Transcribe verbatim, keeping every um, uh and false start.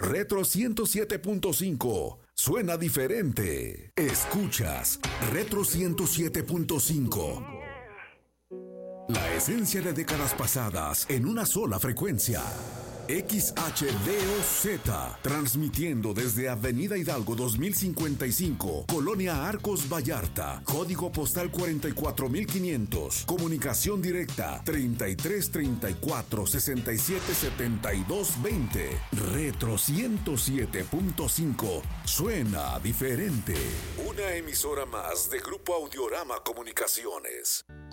Retro ciento siete punto cinco. Suena diferente. Escuchas Retro ciento siete punto cinco. La esencia de décadas pasadas en una sola frecuencia. X H D O Z, transmitiendo desde Avenida Hidalgo dos mil cincuenta y cinco, Colonia Arcos Vallarta, código postal cuarenta y cuatro mil quinientos, comunicación directa treinta y tres treinta y cuatro sesenta y siete setenta y dos veinte. Retro ciento siete punto cinco, suena diferente. Una emisora más de Grupo Audiorama Comunicaciones.